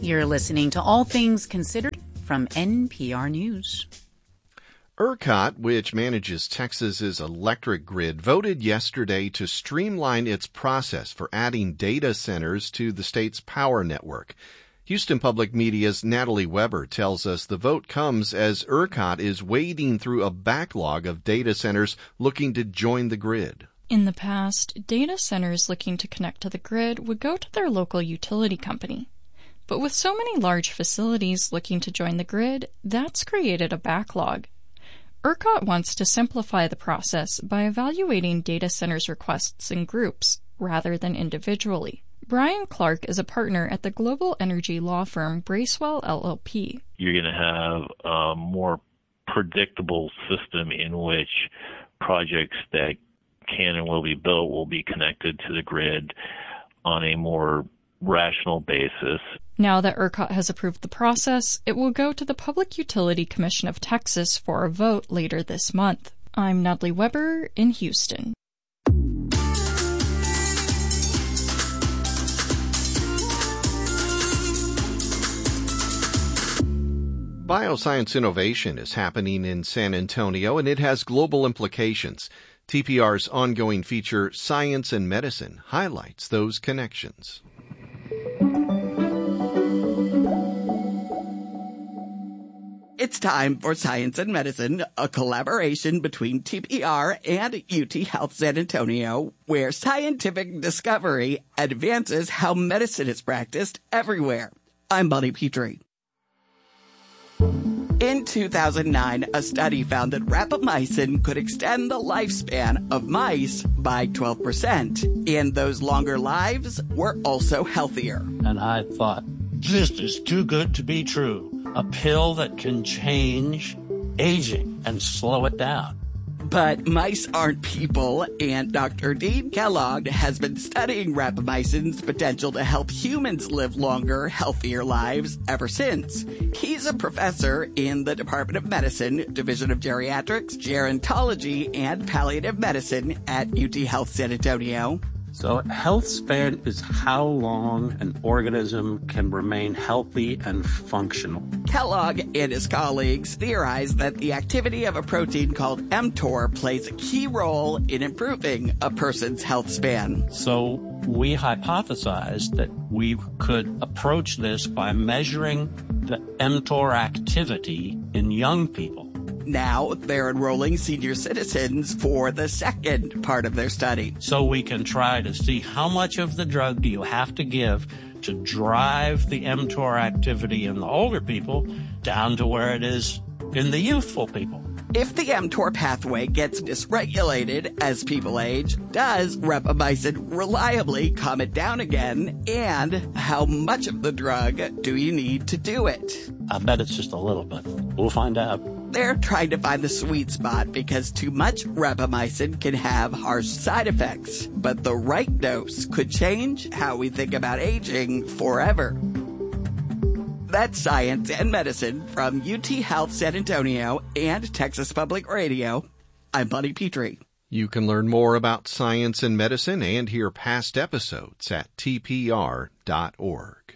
You're listening to All Things Considered from NPR News. ERCOT, which manages Texas's electric grid, voted yesterday to streamline its process for adding data centers to the state's power network. Houston Public Media's Natalie Weber tells us the vote comes as ERCOT is wading through a backlog of data centers looking to join the grid. In the past, data centers looking to connect to the grid would go to their local utility company. But with so many large facilities looking to join the grid, that's created a backlog. ERCOT wants to simplify the process by evaluating data centers' requests in groups rather than individually. Brian Clark is a partner at the global energy law firm Bracewell LLP. You're going to have a more predictable system in which projects that can and will be built will be connected to the grid on a more rational basis. Now that ERCOT has approved the process, it will go to the Public Utility Commission of Texas for a vote later this month. I'm Natalie Weber in Houston. Bioscience innovation is happening in San Antonio, and it has global implications. TPR's ongoing feature, Science and Medicine, highlights those connections. It's time for Science and Medicine, a collaboration between TPR and UT Health San Antonio, where scientific discovery advances how medicine is practiced everywhere. I'm Bonnie Petrie. In 2009, a study found that rapamycin could extend the lifespan of mice by 12%, and those longer lives were also healthier. And I thought, this is too good to be true. A pill that can change aging and slow it down. But mice aren't people, and Dr. Dean Kellogg has been studying rapamycin's potential to help humans live longer, healthier lives ever since. He's a professor in the Department of Medicine, Division of Geriatrics, Gerontology, and Palliative Medicine at UT Health San Antonio. So health span is how long an organism can remain healthy and functional. Kellogg and his colleagues theorize that the activity of a protein called mTOR plays a key role in improving a person's health span. So we hypothesized that we could approach this by measuring the mTOR activity in young people. Now they're enrolling senior citizens for the second part of their study. So we can try to see how much of the drug do you have to give to drive the mTOR activity in the older people down to where it is in the youthful people. If the mTOR pathway gets dysregulated as people age, does rapamycin reliably calm it down again? And how much of the drug do you need to do it? I bet it's just a little bit. We'll find out. They're trying to find the sweet spot because too much rapamycin can have harsh side effects. But the right dose could change how we think about aging forever. That's Science and Medicine from UT Health San Antonio and Texas Public Radio. I'm Bonnie Petrie. You can learn more about science and medicine and hear past episodes at tpr.org.